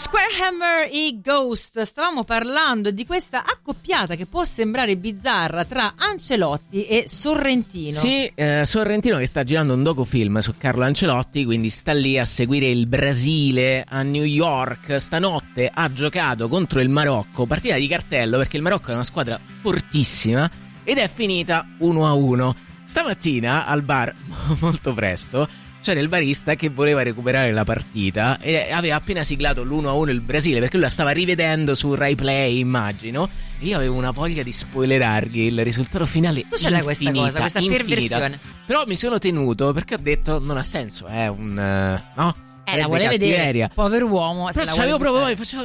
Squarehammer e Ghost. Stavamo parlando di questa accoppiata che può sembrare bizzarra tra Ancelotti e Sorrentino. Sì, Sorrentino che sta girando un docufilm su Carlo Ancelotti, quindi sta lì a seguire il Brasile a New York. Stanotte ha giocato contro il Marocco, partita di cartello perché il Marocco è una squadra fortissima ed è finita 1-1. Stamattina al bar, molto presto, c'era il barista che voleva recuperare la partita e aveva appena siglato l'1-1 il Brasile, perché lui la stava rivedendo su Rai Play, immagino, e io avevo una voglia di spoilerargli il risultato finale. Tu ce l'hai questa cosa, questa perversione. Però mi sono tenuto perché ho detto non ha senso, è un no? La vuole vedere, povero uomo. Però c'avevo proprio poi, facevo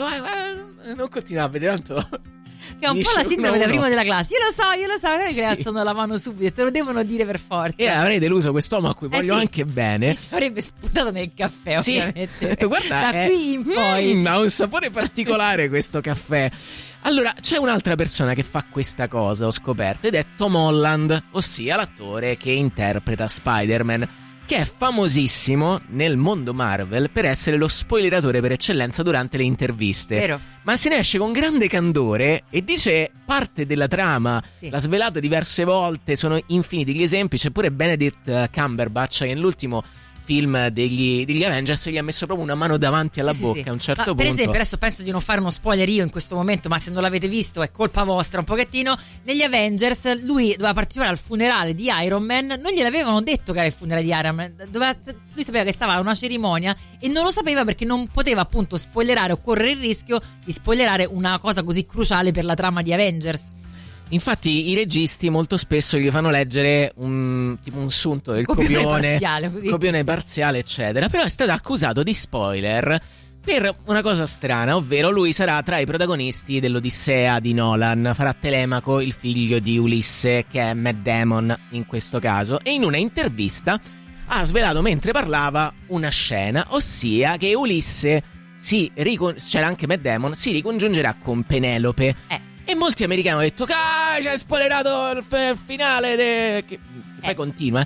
non continuavo a vedere tanto. Che è un po' la sindrome da primo della classe. Io lo so, che alzano la mano subito, te lo devono dire per forza. E avrei deluso quest'uomo a cui voglio anche bene. Ci avrebbe sputato nel caffè, ovviamente. Ho detto, guarda, da qui in poi ha un sapore particolare questo caffè. Allora, c'è un'altra persona che fa questa cosa, ho scoperto, ed è Tom Holland, ossia l'attore che interpreta Spider-Man, che è famosissimo nel mondo Marvel per essere lo spoileratore per eccellenza durante le interviste. Vero. Ma se ne esce con grande candore e dice parte della trama, l'ha svelato diverse volte, sono infiniti gli esempi. C'è pure Benedict Cumberbatch che nell'ultimo film degli Avengers gli ha messo proprio una mano davanti alla bocca a un certo punto. Per esempio, adesso penso di non fare uno spoiler io in questo momento, ma se non l'avete visto è colpa vostra un pochettino. Negli Avengers lui doveva partecipare al funerale di Iron Man, non gliel'avevano detto che era il funerale di Iron Man, lui sapeva che stava a una cerimonia e non lo sapeva perché non poteva appunto spoilerare o correre il rischio di spoilerare una cosa così cruciale per la trama di Avengers. Infatti i registi molto spesso gli fanno leggere un sunto del copione parziale, eccetera. Però è stato accusato di spoiler per una cosa strana, ovvero lui sarà tra i protagonisti dell'Odissea di Nolan, farà Telemaco, il figlio di Ulisse, che è Matt Damon in questo caso, e in una intervista ha svelato mentre parlava una scena, ossia che Ulisse c'era anche Matt Damon, si ricongiungerà con Penelope. E molti americani hanno detto ci hai spoilerato il finale che poi continua.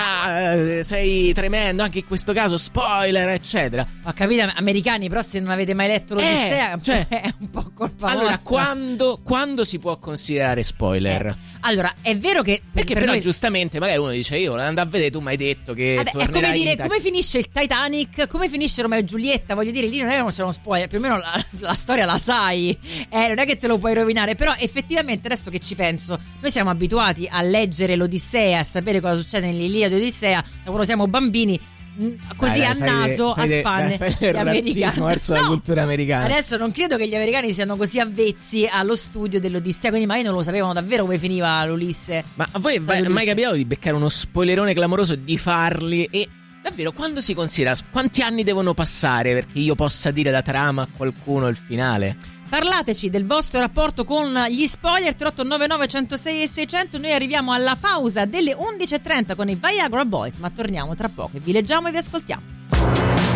Sei tremendo, anche in questo caso spoiler, eccetera. Ho capito, americani, però se non avete mai letto l'Odissea è un po' colpa allora, vostra. quando si può considerare spoiler? Allora, è vero che perché per però noi... giustamente magari uno dice io andavo a vedere, tu mi hai detto che è come dire come finisce il Titanic, come finisce Romeo e Giulietta, voglio dire, lì non è che non c'è uno spoiler, più o meno la storia la sai, non è che te lo puoi rovinare. Però effettivamente adesso che ci penso, noi siamo abituati a leggere l'Odissea, a sapere cosa succede nell'Iliade e Odissea da quando siamo bambini, così a naso, a spanne il razzismo verso la cultura americana. Adesso non credo che gli americani siano così avvezzi allo studio dell'Odissea, quindi magari non lo sapevano davvero come finiva l'Ulisse. Ma a voi è mai capitato di beccare uno spoilerone clamoroso, di farli e davvero quando si considera quanti anni devono passare perché io possa dire la trama a qualcuno il finale? Parlateci del vostro rapporto con gli spoiler. 3899 106 e 600. Noi arriviamo alla pausa delle 11.30 con i Viagra Boys, ma torniamo tra poco e vi leggiamo e vi ascoltiamo.